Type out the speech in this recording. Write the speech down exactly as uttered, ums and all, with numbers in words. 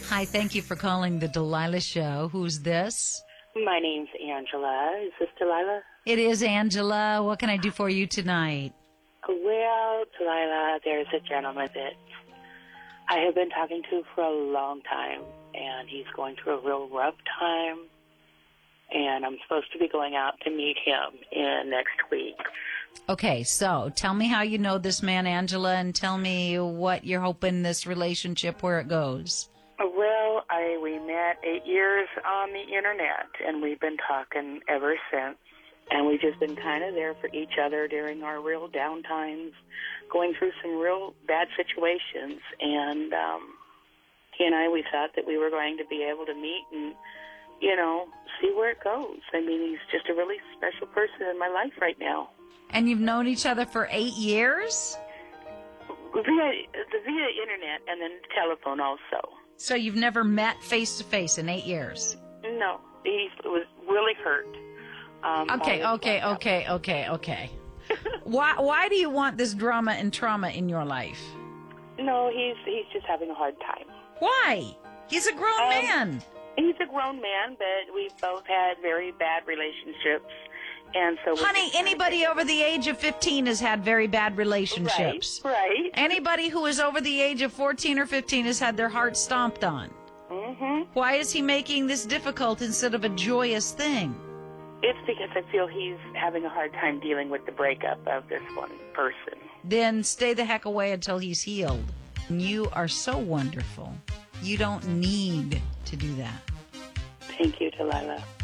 Hi, thank you for calling the Delilah Show. Who's this? My name's Angela. Is this Delilah? It is Angela. What can I do for you tonight? Well, Delilah, there's a gentleman that I have been talking to for a long time, and he's going through a real rough time, and I'm supposed to be going out to meet him in next week. Okay, so tell me how you know this man, Angela, and tell me what you're hoping this relationship, where it goes. Well, I we met eight years on the internet, and we've been talking ever since. And we've just been kind of there for each other during our real down times, going through some real bad situations. And um, he and I, we thought that we were going to be able to meet and, you know, see where it goes. I mean, he's just a really special person in my life right now. And you've known each other for eight years? Via, via internet and then telephone also. So you've never met face-to-face in eight years? No, he was really hurt. Um, okay, okay, okay, okay, okay. why why do you want this drama and trauma in your life? No, he's he's just having a hard time. Why? He's a grown um, man. He's a grown man, but we've both had very bad relationships. And so Honey, anybody over the age of fifteen has had very bad relationships. Right, right. Anybody who is over the age of fourteen or fifteen has had their heart stomped on. Mm-hmm. Why is he making this difficult instead of a joyous thing? It's because I feel he's having a hard time dealing with the breakup of this one person. Then stay the heck away until he's healed. You are so wonderful. You don't need to do that. Thank you, Delilah.